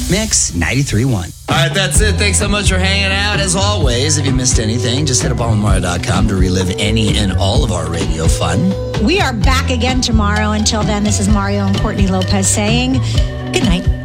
Mix 93.1. All right, that's it. Thanks so much for hanging out. As always, if you missed anything, just hit up OnMario.com to relive any and all of our radio fun. We are back again tomorrow. Until then, this is Mario and Courtney Lopez saying good night.